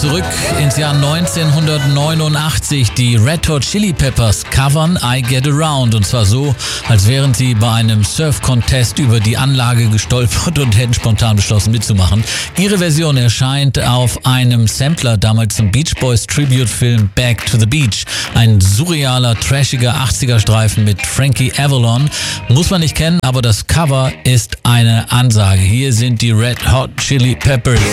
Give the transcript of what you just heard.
zurück ins Jahr 1989. Die Red Hot Chili Peppers covern I Get Around, und zwar so, als wären sie bei einem Surf-Contest über die Anlage gestolpert und hätten spontan beschlossen mitzumachen. Ihre Version erscheint auf einem Sampler damals zum Beach Boys Tribute-Film Back to the Beach. Ein surrealer, trashiger 80er-Streifen mit Frankie Avalon. Muss man nicht kennen, aber das Cover ist eine Ansage. Hier sind die Red Hot Chili Peppers.